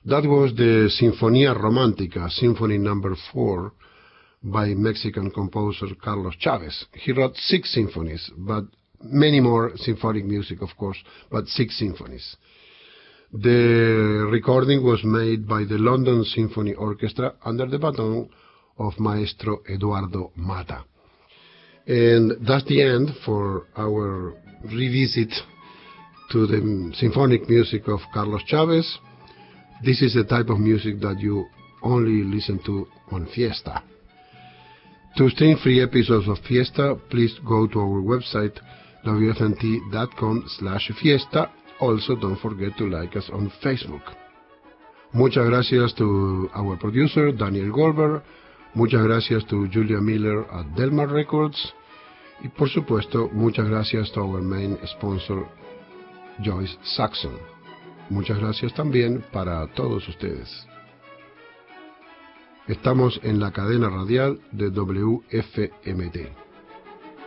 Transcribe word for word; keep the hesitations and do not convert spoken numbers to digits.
That was the Sinfonía Romántica, Symphony Number Four, by Mexican composer Carlos Chávez. He wrote six symphonies, but many more symphonic music, of course, but six symphonies. The recording was made by the London Symphony Orchestra under the baton of Maestro Eduardo Mata. And that's the end for our revisit to the symphonic music of Carlos Chávez. This is the type of music that you only listen to on Fiesta. To stream free episodes of Fiesta, please go to our website, w f n t dot com slash fiesta. Also, don't forget to like us on Facebook. Muchas gracias to our producer, Daniel Goldberg. Muchas gracias to Julia Miller at Delmar Records. Y por supuesto, muchas gracias to our main sponsor, Joyce Saxon. Muchas gracias también para todos ustedes. Estamos en la cadena radial de W F M T.